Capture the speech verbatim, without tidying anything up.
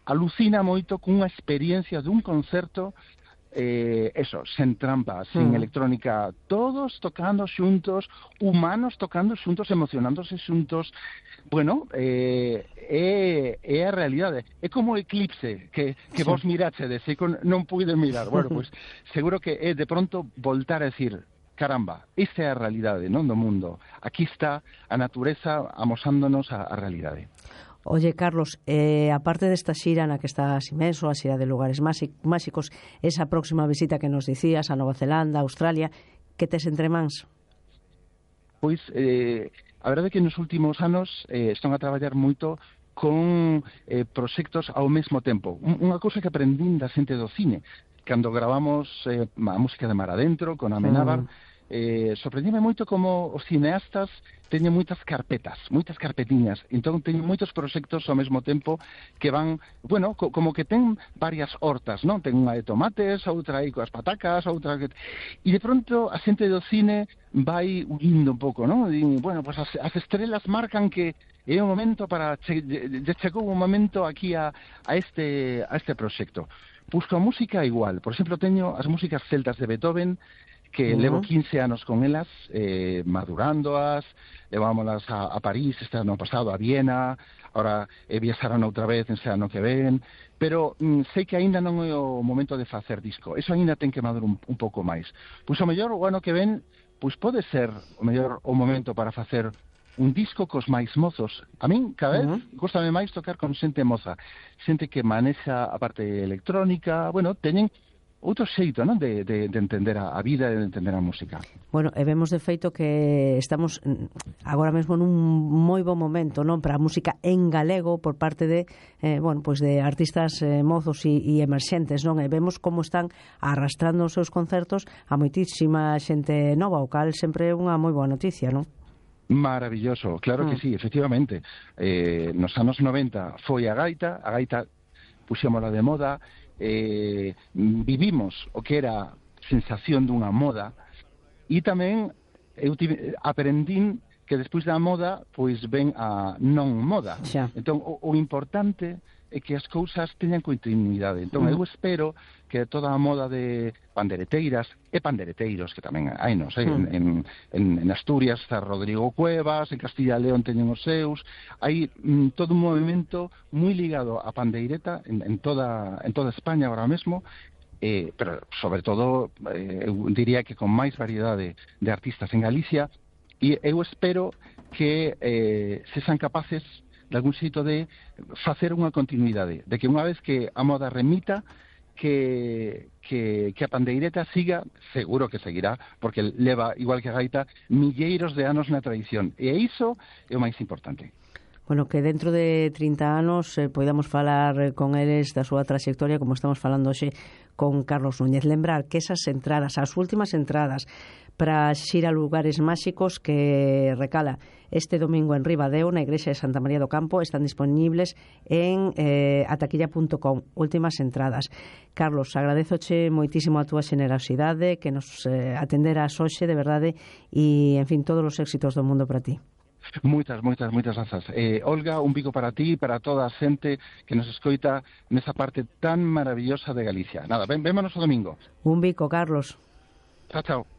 alucina moito cunha experiencia dun concerto, eh, eso, sen trampa, sin mm. electrónica, todos tocando xuntos, humanos tocando xuntos, emocionándose xuntos. Bueno, eh, é, é a realidade. É como o eclipse que, que sí. vos mirachedes e non pude mirar. Bueno, pois pues, seguro que é de pronto voltar a decir, caramba, esta é a realidade, non, do mundo. Aquí está a natureza amosándonos a, a realidade. Oye, Carlos, eh, aparte desta xira na que estás inmenso, a xira de lugares máxicos, esa próxima visita que nos dicías a Nova Zelanda, a Australia, que tes entre mans? Pois, eh, a verdade é que nos últimos anos eh, están a traballar moito con eh, proxectos ao mesmo tempo. Unha cousa que aprendín da xente do cine, cando gravamos eh, a música de Mar Adentro, con Amenábar, mm. Eh, sorprendíme moito como os cineastas teñen moitas carpetas, moitas carpetiñas, entón teñen moitos proxectos ao mesmo tempo que van, bueno, co como que ten varias hortas, non? Ten unha de tomates, outra aí coas patacas, outra que... E de pronto a xente do cine vai unindo un pouco, non? E, bueno, pues as, as estrelas marcan que é o momento para... Che, chegou un momento aquí a, a, este, a este proxecto. Pois coa música igual, por exemplo, teño as músicas celtas de Beethoven, que uh -huh. levo quince anos con elas, eh, madurándoas, levámolas a, a París este ano pasado, a Viena, ahora eh, viaxaron outra vez en este ano que ven, pero mm, sei que aínda non é o momento de facer disco, eso aínda ten que madurar un, un pouco máis. Pois o mellor o ano que ven, pois pode ser o mellor o momento para facer un disco cos máis mozos. A min, cada vez, uh -huh. gostame máis tocar con xente moza, xente que manexa a parte electrónica, bueno, teñen outro xeito, non, de, de, de entender a, a vida e de entender a música. Bueno, e vemos de feito que estamos agora mesmo nun moi bo momento, non, para a música en galego por parte de, eh, bueno, pois de artistas eh, mozos e, e emerxentes, non? E vemos como están arrastrando os seus concertos a moitísima xente nova, o cal sempre é unha moi boa noticia, non? Maravilloso, claro que mm. sí, efectivamente. Eh, nos anos noventa foi a gaita, a gaita puxémola de moda, eh, vivimos o que era sensación dunha moda e tamén eu tive, aprendín que despois da moda pois ven a non moda. Xa. Entón o, o importante é que as cousas teñan continuidade. Entón mm. eu espero que toda a moda de pandereteiras e pandereteiros, que tamén hai nos, eh? mm. en, en, en Asturias está Rodrigo Cuevas, en Castilla e León teñen os seus, hai mm, todo un movimento moi ligado á pandeireta en, en, toda, en toda España ahora mesmo, eh, pero sobre todo eh, eu diría que con máis variedade de artistas en Galicia, e eu espero que eh, se sean capaces de algún xeito de facer unha continuidade, de que unha vez que a moda remita, que, que, que a pandeireta siga, seguro que seguirá, porque leva, igual que a gaita, milleiros de anos na tradición, e iso é o máis importante. Bueno, que dentro de trinta anos eh, podamos falar con eles da súa trayectoria, como estamos falando hoxe con Carlos Núñez. Lembrar que esas entradas, as últimas entradas para xir a lugares máxicos que recala este domingo en Ribadeo, na igrexa de Santa María do Campo, están disponibles en eh, ataquilla punto com, últimas entradas. Carlos, agradezoche moitísimo a túa generosidade, que nos eh, atenderas hoxe, de verdade, e, en fin, todos os éxitos do mundo para ti. Moitas, moitas, moitas grazas. Eh, Olga, un bico para ti e para toda a xente que nos escoita nesa parte tan maravillosa de Galicia. Nada, ven, vémonos o domingo. Un bico, Carlos. Chao, chao.